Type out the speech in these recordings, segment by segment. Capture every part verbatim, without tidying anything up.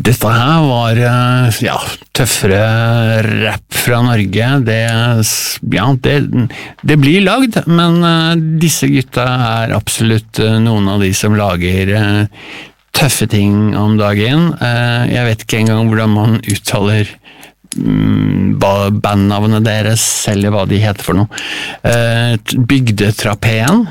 Dette her var ja, tøffere rap fra Norge. Det, ja, det, det blir lagd, men disse gutta er absolutt noen av de som lager tøffe ting om dagen. Jeg vet ikke engang hvordan man uttaler bandnavnet deres, eller hva de heter for noe. Bygdetrapeen.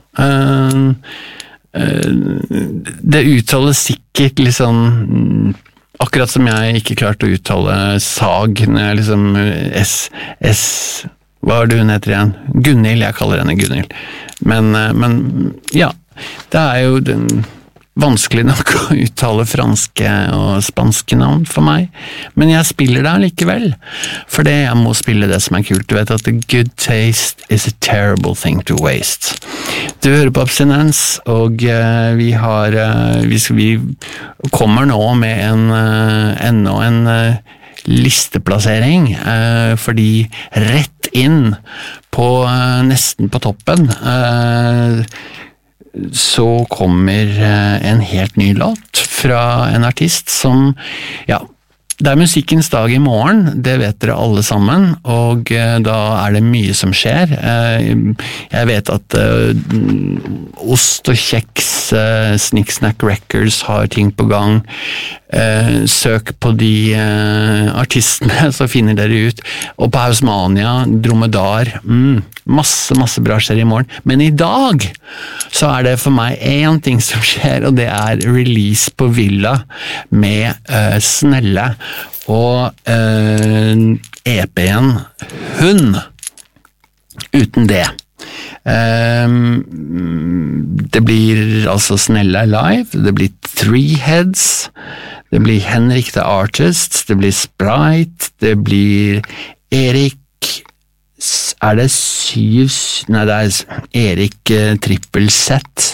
Det uttales sikkert litt sånn akkurat som jeg ikke klarte å uttale sag når jeg liksom S, S hva er det hun heter igjen? Gunhild, jeg kaller henne Gunhild men, men ja det er jo den vanskelig nok å uttale franske og spanske navn for meg, men jeg spiller det likevel, for det jeg må spille det som er kult. Du vet at a good taste is a terrible thing to waste. Du hører på Abstinens, og uh, vi har, uh, vi, vi kommer nå med en, uh, enda en uh, listeplassering, uh, fordi rett inn på uh, nesten på toppen, uh, så kommer en helt ny låt fra en artist som, ja, det er musikkens dag i morgen, det vet dere alle sammen, og da er det mye som skjer. Jeg vet at Ost og Kjeks, Snicksnack Records har ting på gang. Søk på de artistene, så finner dere ut. Og på Hausmania, Dromedar, mm, masse, masse bra skjer i morgen. Men i dag så er det for meg en ting som skjer, og det er release på Villa med uh, Snelle og uh, E P-en Hun uten det. Um, det blir altså Snelle live, det blir Three Heads, det blir Henrik the Artist, det blir Sprite, det blir Erik, er det syv, nei det er Erik uh, Trippel Sett,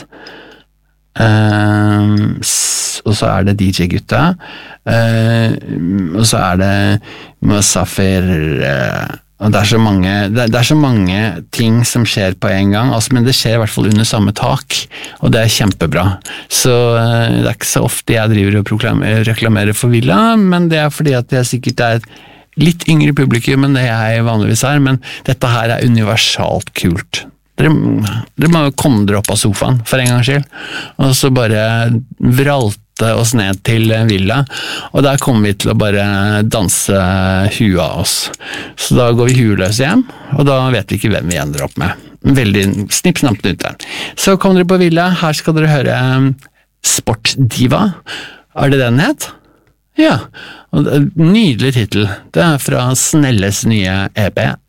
um, og så er det D J-gutta, uh, og så er det Musafir, uh, og det er så mange, det, det er så mange ting som skjer på en gang, altså, men det skjer i hvert fall under samme tak, og det er kjempebra. Så uh, det er ikke så ofte jeg driver og proklamer, reklamerer for Villa, men det er fordi at jeg sikkert er litt yngre publikum enn det jeg vanligvis er, men dette her er universalt kult. Dere, dere må komme dere opp av sofaen for en gangs skyld, og så bare vralte oss ned til Villa, og der kommer vi til å bare danse huet av oss. Så da går vi hueløse hjem, og da vet vi ikke hvem vi ender opp med. Veldig snipp-snapp ut der. Så kommer dere på Villa, her skal dere høre Sportdiva. Er det den het? Ja, og nydelig titel. Det er fra Snelles nye E P,